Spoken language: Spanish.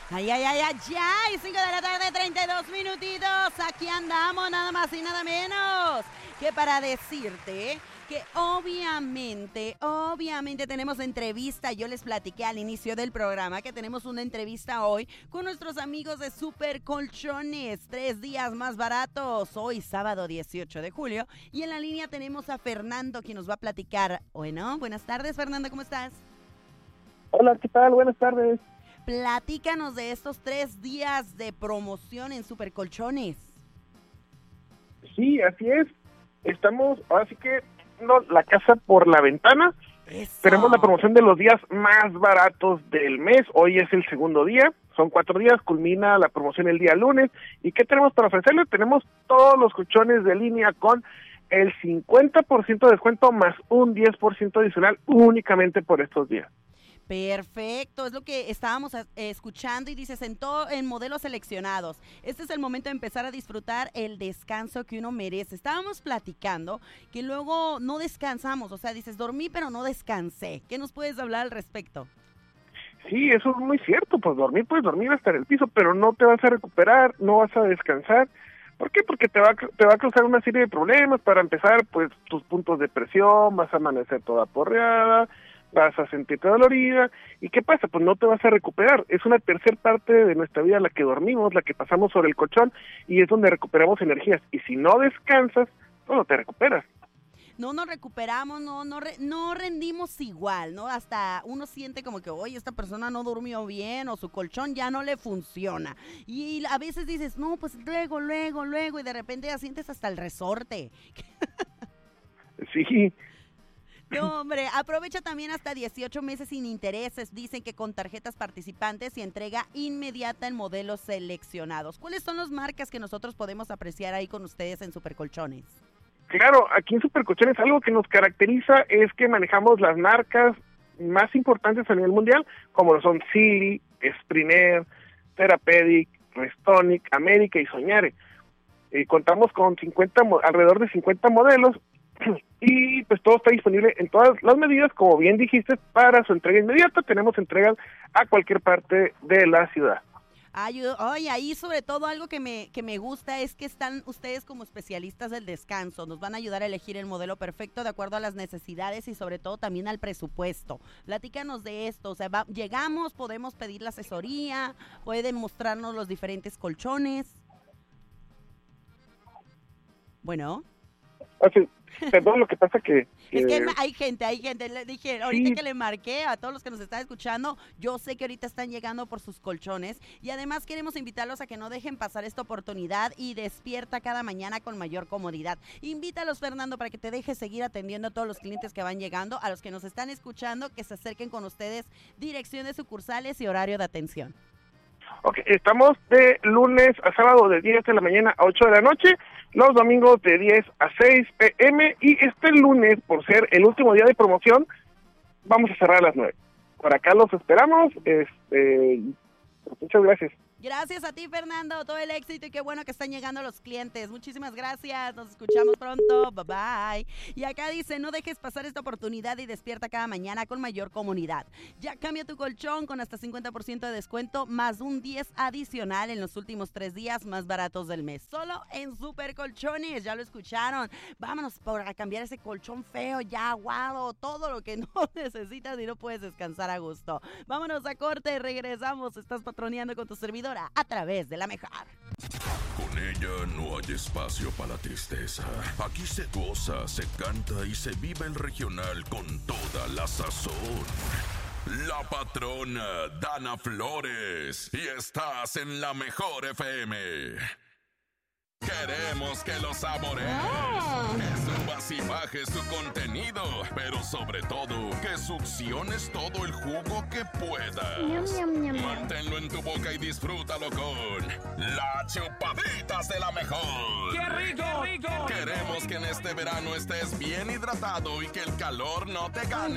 Ay, ay, ay, ay, ya. Y 5 de la tarde, 32 minutitos. Aquí andamos, nada más y nada menos que para decirte que obviamente tenemos entrevista. Yo les platiqué al inicio del programa que tenemos una entrevista hoy con nuestros amigos de Super Colchones. 3 días más baratos. Hoy, sábado 18 de julio. Y en la línea tenemos a Fernando, quien nos va a platicar. Bueno, buenas tardes, Fernando, ¿cómo estás? Hola, ¿qué tal? Buenas tardes. Platícanos de estos 3 días de promoción en Super Colchones. Sí, así es. Estamos, ahora sí que, la casa por la ventana. Eso. Tenemos la promoción de los días más baratos del mes. Hoy es el segundo día. Son 4 días, culmina la promoción el día lunes. ¿Y qué tenemos para ofrecerle? Tenemos todos los colchones de línea con el 50% de descuento más un 10% adicional únicamente por estos días. Perfecto, es lo que estábamos escuchando y dices en modelos seleccionados. Este es el momento de empezar a disfrutar el descanso que uno merece. Estábamos platicando que luego no descansamos, o sea, dices dormí pero no descansé. ¿Qué nos puedes hablar al respecto? Sí, eso es muy cierto, pues puedes dormir hasta en el piso, pero no te vas a recuperar, no vas a descansar. ¿Por qué? Porque te va a causar una serie de problemas. Para empezar, pues tus puntos de presión, vas a amanecer toda porreada, vas a sentirte dolorida. ¿Y qué pasa? Pues no te vas a recuperar. Es una tercera parte de nuestra vida la que dormimos, la que pasamos sobre el colchón, y es donde recuperamos energías. Y si no descansas, pues no te recuperas. No nos recuperamos, no rendimos igual, ¿no? Hasta uno siente como que, oye, esta persona no durmió bien o su colchón ya no le funciona. Y a veces dices, no, pues luego, y de repente ya sientes hasta el resorte. Sí. No, hombre, aprovecha también hasta 18 meses sin intereses. Dicen que con tarjetas participantes y entrega inmediata en modelos seleccionados. ¿Cuáles son las marcas que nosotros podemos apreciar ahí con ustedes en Supercolchones? Claro, aquí en Supercolchones algo que nos caracteriza es que manejamos las marcas más importantes a nivel mundial, como lo son Sealy, Springer, Therapeutic, Restonic, América y Soñare. Contamos con alrededor de 50 modelos y pues todo está disponible en todas las medidas, como bien dijiste, para su entrega inmediata. Tenemos entregas a cualquier parte de la ciudad. Oye, ahí sobre todo algo que me gusta es que están ustedes como especialistas del descanso, nos van a ayudar a elegir el modelo perfecto de acuerdo a las necesidades y sobre todo también al presupuesto. Platícanos de esto, o sea, llegamos, podemos pedir la asesoría, pueden mostrarnos los diferentes colchones. Bueno. Así, perdón, lo que pasa que... Es que hay gente, le dije, ahorita sí. Que le marqué a todos los que nos están escuchando, yo sé que ahorita están llegando por sus colchones y además queremos invitarlos a que no dejen pasar esta oportunidad y despierta cada mañana con mayor comodidad. Invítalos, Fernando, para que te dejes seguir atendiendo a todos los clientes que van llegando, a los que nos están escuchando, que se acerquen con ustedes, dirección de sucursales y horario de atención. Ok, estamos de lunes a sábado de 10 de la mañana a 8 de la noche, los domingos de 10 a 6 p.m. y este lunes, por ser el último día de promoción, vamos a cerrar a las 9. Por acá los esperamos, muchas gracias. Gracias a ti, Fernando, todo el éxito y qué bueno que están llegando los clientes. Muchísimas gracias, nos escuchamos pronto, bye bye. Y acá dice, no dejes pasar esta oportunidad y despierta cada mañana con mayor comunidad. Ya cambia tu colchón con hasta 50% de descuento, más un 10 adicional en los últimos 3 días más baratos del mes. Solo en Super Colchones, ya lo escucharon. Vámonos a cambiar ese colchón feo, ya aguado, todo lo que no necesitas y no puedes descansar a gusto. Vámonos a corte, regresamos, estás patroneando con tu servidor a través de la mejor. Con ella no hay espacio para la tristeza. Aquí se goza, se canta y se vive el regional con toda la sazón. La patrona Dana Flores y estás en la mejor FM. Queremos que lo saborees, que subas y bajes su contenido, pero sobre todo que succiones todo el jugo que puedas. Manténlo en tu boca y disfrútalo con las chupaditas de la mejor. ¡Qué rico! Queremos que en este verano estés bien hidratado y que el calor no te gane.